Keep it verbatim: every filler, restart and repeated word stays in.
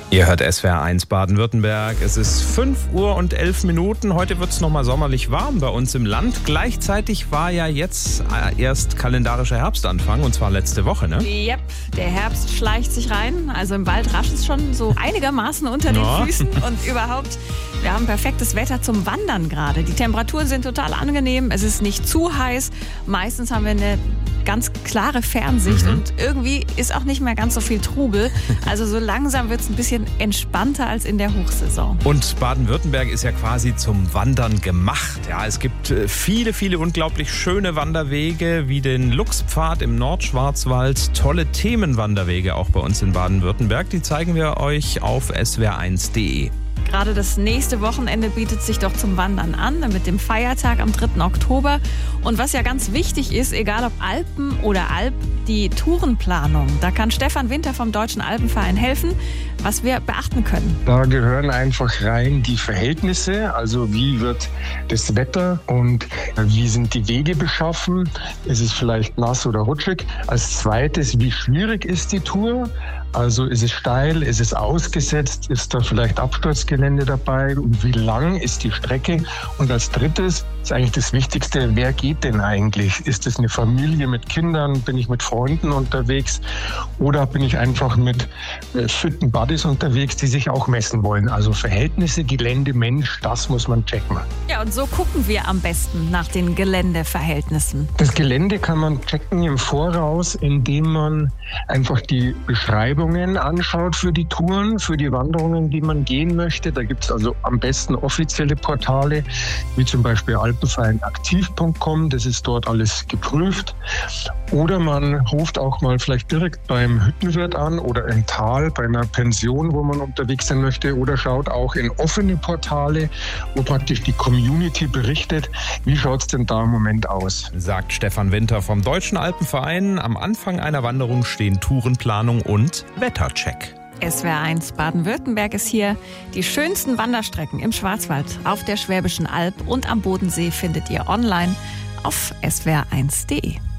Ihr hört S W R eins Baden-Württemberg. Es ist fünf Uhr und elf Minuten. Heute wird es nochmal sommerlich warm bei uns im Land. Gleichzeitig war ja jetzt erst kalendarischer Herbstanfang, und zwar letzte Woche, ne? Yep, der Herbst schleicht sich rein. Also im Wald rascht es schon so einigermaßen unter den Ja. Füßen. Und überhaupt, wir haben perfektes Wetter zum Wandern gerade. Die Temperaturen sind total angenehm. Es ist nicht zu heiß. Meistens haben wir eine ganz klare Fernsicht. Mhm. Und irgendwie ist auch nicht mehr ganz so viel Trubel. Also so langsam wird es ein bisschen entspannter als in der Hochsaison. Und Baden-Württemberg ist ja quasi zum Wandern gemacht. Ja, es gibt äh, viele, viele unglaublich schöne Wanderwege, wie den Luchspfad im Nordschwarzwald. Tolle Themenwanderwege auch bei uns in Baden-Württemberg. Die zeigen wir euch auf S W R eins punkt de. Gerade das nächste Wochenende bietet sich doch zum Wandern an, mit dem Feiertag am dritten Oktober. Und was ja ganz wichtig ist, egal ob Alpen oder Alp, die Tourenplanung. Da kann Stefan Winter vom Deutschen Alpenverein helfen, was wir beachten können. Da gehören einfach rein die Verhältnisse, also wie wird das Wetter und wie sind die Wege beschaffen. Ist es vielleicht nass oder rutschig? Als zweites, wie schwierig ist die Tour? Also ist es steil, ist es ausgesetzt, ist da vielleicht Absturzgelände dabei und wie lang ist die Strecke? Und als drittes ist eigentlich das Wichtigste, wer geht denn eigentlich? Ist es eine Familie mit Kindern? Bin ich mit Freunden unterwegs? Oder bin ich einfach mit äh, fitten Buddies unterwegs, die sich auch messen wollen? Also Verhältnisse, Gelände, Mensch, das muss man checken. Ja, und so gucken wir am besten nach den Geländeverhältnissen. Das Gelände kann man checken im Voraus, indem man einfach die Beschreibungen anschaut für die Touren, für die Wanderungen, die man gehen möchte. Da gibt es also am besten offizielle Portale, wie zum Beispiel alpenverein aktiv punkt com. Das ist dort alles geprüft. Oder man ruft auch mal vielleicht direkt beim Hüttenwirt an oder im Tal bei einer Pension, wo man unterwegs sein möchte. Oder schaut auch in offene Portale, wo praktisch die Community berichtet, wie schaut es denn da im Moment aus. Sagt Stefan Winter vom Deutschen Alpenverein. Am Anfang einer Wanderung stehen Tourenplanung und Wettercheck. S W R eins Baden-Württemberg ist hier. Die schönsten Wanderstrecken im Schwarzwald, auf der Schwäbischen Alb und am Bodensee findet ihr online auf S W R eins punkt de.